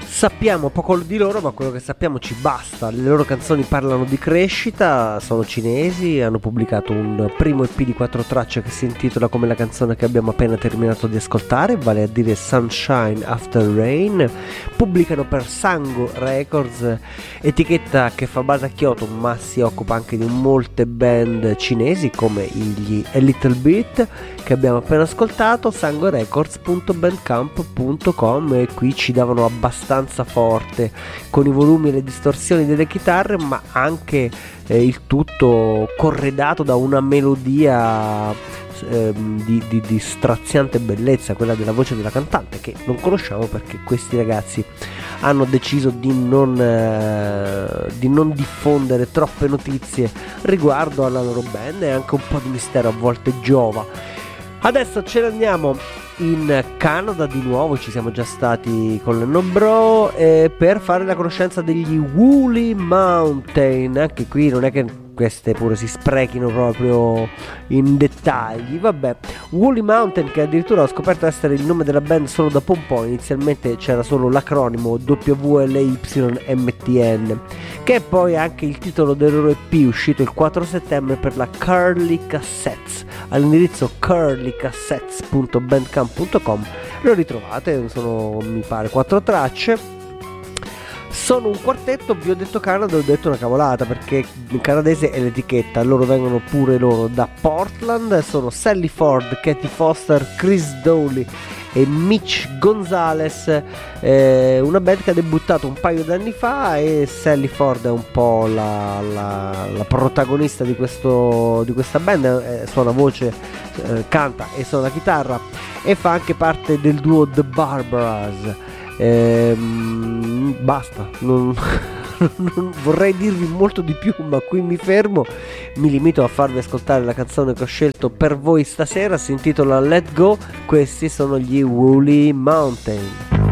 Sappiamo poco di loro, ma quello che sappiamo ci basta. Le loro canzoni parlano di crescita, sono cinesi, hanno pubblicato un primo EP di 4 tracce che si intitola come la canzone che abbiamo appena terminato di ascoltare, vale a dire Sunshine After Rain. Pubblicano per Sango Records, etichetta che fa base a Kyoto ma si occupa anche di molte band cinesi come gli A Little Bit che abbiamo appena ascoltato, sangorecords.bandcamp.com, e qui ci davano abbastanza forte con i volumi e le distorsioni delle chitarre, ma anche il tutto corredato da una melodia di straziante bellezza, quella della voce della cantante, che non conosciamo perché questi ragazzi hanno deciso di non diffondere troppe notizie riguardo alla loro band, e anche un po' di mistero a volte giova. Adesso ce ne andiamo in Canada di nuovo, ci siamo già stati con Lennon Bro, per fare la conoscenza degli Woolly Mountain. Anche qui non è che queste pure si sprechino proprio in dettagli. Vabbè, Woolly Mountain, che addirittura ho scoperto essere il nome della band solo da un po'. Inizialmente c'era solo l'acronimo WLYMTN, che è poi anche il titolo del loro EP uscito il 4 settembre per la Curly Cassettes all'indirizzo curlycassettes.bandcamp.com. Lo ritrovate, sono mi pare 4 tracce. Sono un quartetto, vi ho detto Canada, ho detto una cavolata perché il canadese è l'etichetta, loro vengono pure loro da Portland, sono Sally Ford, Katie Foster, Chris Dowley e Mitch Gonzalez, una band che ha debuttato un paio d'anni fa, e Sally Ford è un po' la protagonista di questa band, suona voce, canta e suona la chitarra, e fa anche parte del duo The Barbaras. Basta, non vorrei dirvi molto di più, ma qui mi fermo. Mi limito a farvi ascoltare la canzone che ho scelto per voi stasera, si intitola Let Go. Questi sono gli Woolly Mountain.